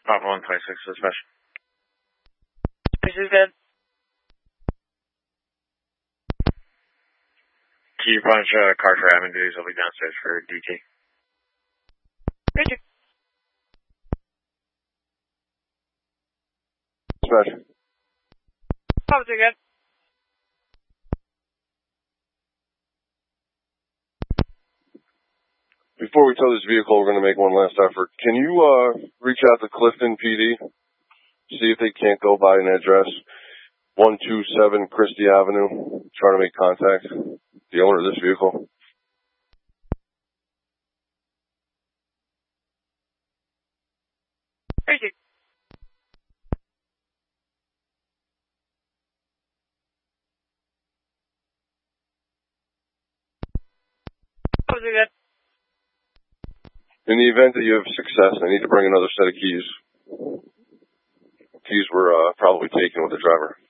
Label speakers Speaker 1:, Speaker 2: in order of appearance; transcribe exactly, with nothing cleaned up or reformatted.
Speaker 1: Papa one twenty-six, dispatch.
Speaker 2: This is good.
Speaker 1: Key punch, uh, car for admin duties. I'll be downstairs for D T.
Speaker 2: Richard.
Speaker 3: Dispatch.
Speaker 2: Papa two good.
Speaker 3: Before we tow this vehicle, we're going to make one last effort. Can you uh, reach out to Clifton P D, see if they can't go by an address, one two seven Christie Avenue, try to make contact, the owner of this vehicle.
Speaker 2: Richard. Papa two good.
Speaker 3: In the event that you have success, I need to bring another set of keys. Keys were uh, probably taken with the driver.